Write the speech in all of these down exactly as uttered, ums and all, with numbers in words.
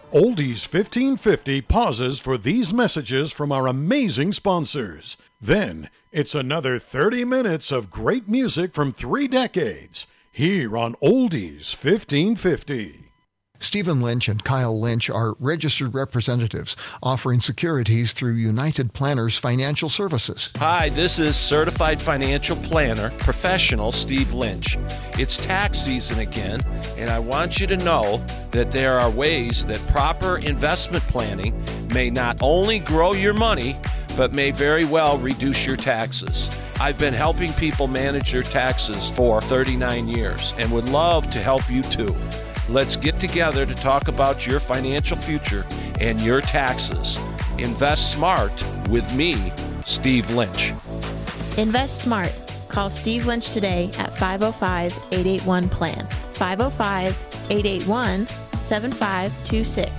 Oldies fifteen fifty pauses for these messages from our amazing sponsors. Then, it's another thirty minutes of great music from three decades here on Oldies fifteen fifty. Stephen Lynch and Kyle Lynch are registered representatives offering securities through United Planners Financial Services. Hi, this is Certified Financial Planner, Professional Steve Lynch. It's tax season again, and I want you to know that there are ways that proper investment planning may not only grow your money, but may very well reduce your taxes. I've been helping people manage their taxes for thirty-nine years and would love to help you too. Let's get together to talk about your financial future and your taxes. Invest smart with me, Steve Lynch. Invest smart. Call Steve Lynch today at five oh five, eight eight one, P L A N. five oh five, eight eight one, seven five two six.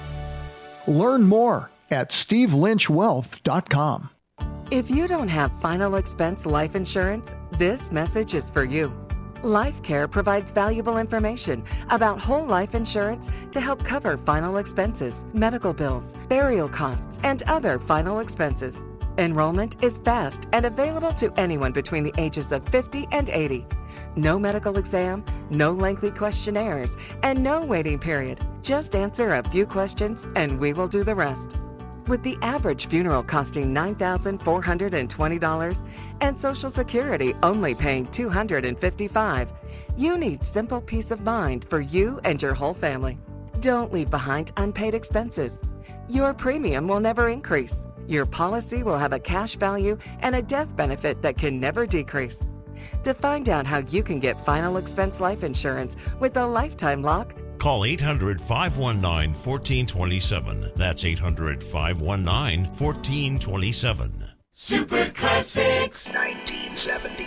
Learn more at steve lynch wealth dot com. If you don't have final expense life insurance, this message is for you. LifeCare provides valuable information about whole life insurance to help cover final expenses, medical bills, burial costs, and other final expenses. Enrollment is fast and available to anyone between the ages of fifty and eighty. No medical exam, no lengthy questionnaires, and no waiting period. Just answer a few questions and we will do the rest. With the average funeral costing nine thousand four hundred twenty dollars and Social Security only paying two hundred fifty-five dollars, you need simple peace of mind for you and your whole family. Don't leave behind unpaid expenses. Your premium will never increase. Your policy will have a cash value and a death benefit that can never decrease. To find out how you can get final expense life insurance with a lifetime lock, call eight hundred, five one nine, one four two seven. That's eight hundred, five one nine, one four two seven. Super Classics nineteen seventy.